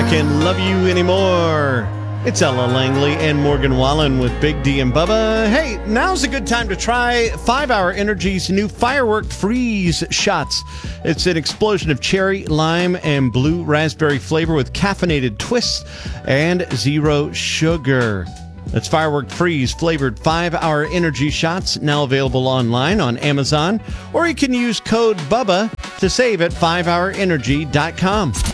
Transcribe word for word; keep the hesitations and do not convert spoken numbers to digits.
Can't Love You Anymore. It's Ella Langley and Morgan Wallen with Big D and Bubba. Hey, now's a good time to try five hour Energy's new Firework Freeze Shots. It's an explosion of cherry, lime, and blue raspberry flavor with caffeinated twists and zero sugar. That's Firework Freeze flavored five hour Energy shots, now available online on Amazon, or you can use code BUBBA to save at five hour energy dot com.